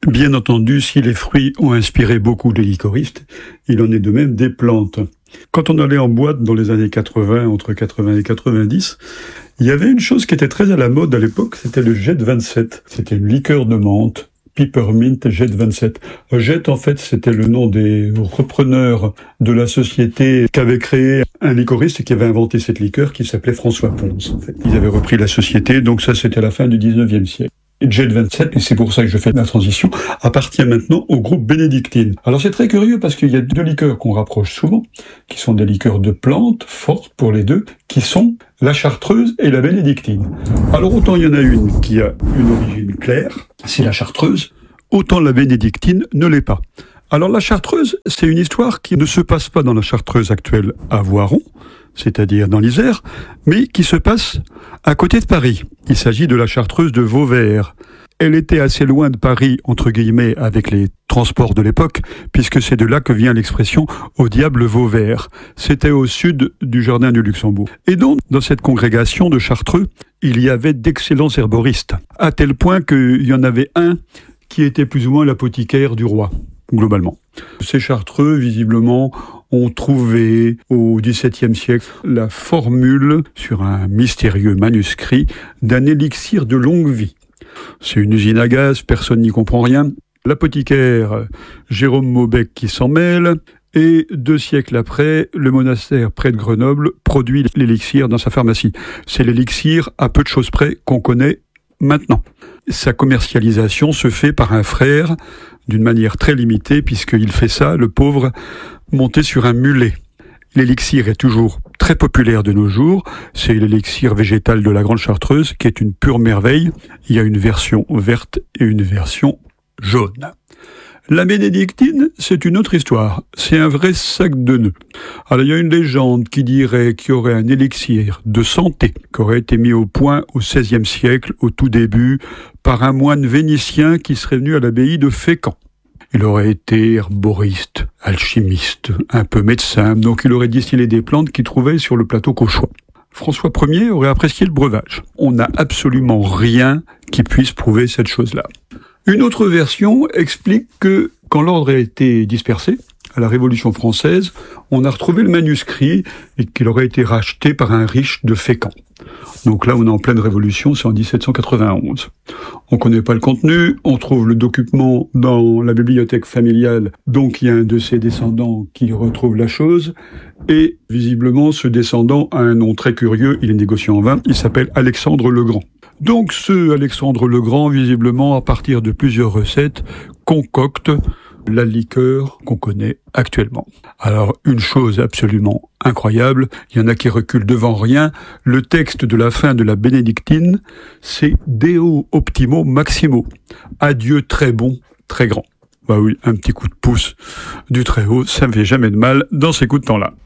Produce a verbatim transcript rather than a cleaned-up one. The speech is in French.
Bien entendu, si les fruits ont inspiré beaucoup les liquoristes, il en est de même des plantes. Quand on allait en boîte dans les années quatre-vingts, entre quatre-vingts et quatre-vingt-dix, il y avait une chose qui était très à la mode à l'époque, c'était le jet vingt-sept. C'était une liqueur de menthe, Peppermint Jet vingt-sept. Jet, en fait, c'était le nom des repreneurs de la société qu'avait créé un liquoriste qui avait inventé cette liqueur qui s'appelait François Pons, en fait. Ils avaient repris la société, donc ça, c'était à la fin du dix-neuvième siècle. Jet vingt-sept, et c'est pour ça que je fais la transition, appartient maintenant au groupe Bénédictine. Alors c'est très curieux parce qu'il y a deux liqueurs qu'on rapproche souvent, qui sont des liqueurs de plantes, fortes pour les deux, qui sont la chartreuse et la bénédictine. Alors autant il y en a une qui a une origine claire, c'est la chartreuse, autant la bénédictine ne l'est pas. Alors la chartreuse, c'est une histoire qui ne se passe pas dans la chartreuse actuelle à Voiron, c'est-à-dire dans l'Isère, mais qui se passe à côté de Paris. Il s'agit de la chartreuse de Vauvert. Elle était assez loin de Paris, entre guillemets, avec les transports de l'époque, puisque c'est de là que vient l'expression « au diable Vauvert ». C'était au sud du jardin du Luxembourg. Et donc, dans cette congrégation de chartreux, il y avait d'excellents herboristes, à tel point qu'il y en avait un qui était plus ou moins l'apothicaire du roi, globalement. Ces chartreux, visiblement, ont trouvé au dix-septième siècle la formule sur un mystérieux manuscrit d'un élixir de longue vie. C'est une usine à gaz, personne n'y comprend rien. L'apothicaire Jérôme Maubec qui s'en mêle, et deux siècles après, le monastère près de Grenoble produit l'élixir dans sa pharmacie. C'est l'élixir à peu de choses près qu'on connaît maintenant. Sa commercialisation se fait par un frère d'une manière très limitée, puisqu'il fait ça, le pauvre, monté sur un mulet. L'élixir est toujours très populaire de nos jours. C'est l'élixir végétal de la Grande Chartreuse, qui est une pure merveille. Il y a une version verte et une version jaune. La bénédictine, c'est une autre histoire. C'est un vrai sac de nœuds. Alors, il y a une légende qui dirait qu'il y aurait un élixir de santé qui aurait été mis au point au seizième siècle, au tout début, par un moine vénitien qui serait venu à l'abbaye de Fécamp. Il aurait été herboriste, alchimiste, un peu médecin, donc il aurait distillé des plantes qu'il trouvait sur le plateau cauchois. François Ier aurait apprécié le breuvage. On n'a absolument rien qui puisse prouver cette chose-là. Une autre version explique que, quand l'ordre a été dispersé, à la Révolution française, on a retrouvé le manuscrit et qu'il aurait été racheté par un riche de Fécamp. Donc là, on est en pleine Révolution, c'est en dix-sept cent quatre-vingt-onze. On connaît pas le contenu, on trouve le document dans la bibliothèque familiale, donc il y a un de ses descendants qui retrouve la chose, et visiblement, ce descendant a un nom très curieux, il est négociant en vin, il s'appelle Alexandre le Grand. Donc ce Alexandre le Grand, visiblement, à partir de plusieurs recettes, concocte la liqueur qu'on connaît actuellement. Alors, une chose absolument incroyable, il y en a qui reculent devant rien, le texte de la fin de la bénédictine, c'est « Deo optimo maximo », adieu très bon, très grand. Bah oui, un petit coup de pouce du très haut, ça ne fait jamais de mal dans ces coups de temps-là.